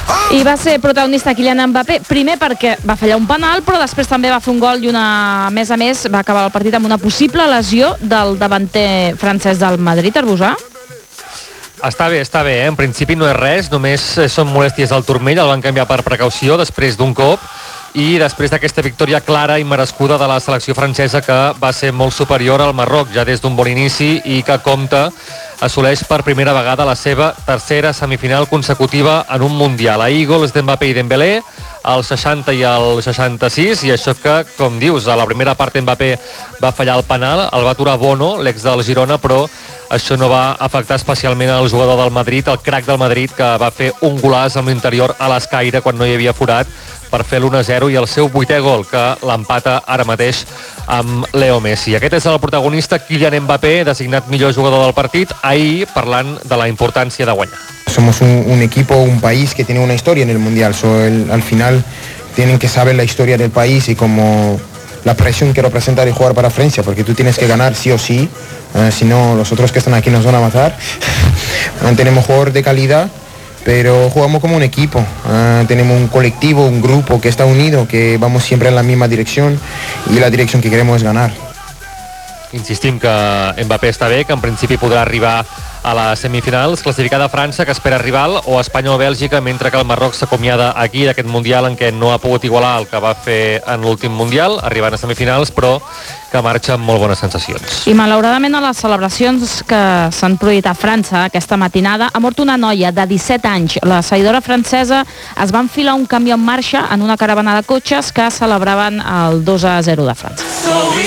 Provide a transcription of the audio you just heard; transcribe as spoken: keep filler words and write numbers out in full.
I va ser protagonista Kylian Mbappé, primer perquè va fallar un penal, però després també va fer un gol i una, a més a més va acabar el partit amb una possible lesió del davanter francès del Madrid, Arbusà. Està bé, està bé, eh? En principi no és res, només són molèsties al turmell, el van canviar per precaució després d'un cop i després d'aquesta victòria clara i merescuda de la selecció francesa, que va ser molt superior al Marroc ja des d'un bon inici i que compta assoleix per primera vegada la seva tercera semifinal consecutiva en un Mundial. Ahir gols d'Mbappé i Dembélé, al seixanta i al seixanta-sis, i això que, com dius, a la primera part Mbappé va fallar el penal, el va aturar Bono, l'ex del Girona, però això no va afectar especialment al jugador del Madrid, el crac del Madrid, que va fer un golaç amb l'interior a l'escaire quan no hi havia forat per fer l'u a zero i el seu vuitè gol, que l'empata ara mateix amb Leo Messi. Aquest és el protagonista, Kylian Mbappé, designat millor jugador del partit, ahir parlant de la importància de guanyar. Somos un, un equipo, un país que tiene una historia en el Mundial. So, el, al final tienen que saber la historia del país y como la presión que representa el jugar para Francia, porque tú tienes que ganar sí o sí, uh, si no los otros que están aquí nos van a matar. Tenemos jugadores de calidad, pero jugamos como un equipo, uh, tenemos un colectivo, un grupo que está unido, que vamos siempre en la misma dirección y la dirección que queremos es ganar. Insistim que Mbappé està bé, que en principi podrà arribar a les semifinals, classificada França, que espera rival, o Espanya o Bèlgica, mentre que el Marroc s'acomiada aquí d'aquest Mundial en què no ha pogut igualar el que va fer en l'últim Mundial, arribant a semifinals, però que marxa amb molt bones sensacions. I malauradament a les celebracions que s'han produït a França aquesta matinada ha mort una noia de disset anys. La seguidora francesa es va enfilar un camió en marxa en una caravana de cotxes que celebraven el dos a zero de França.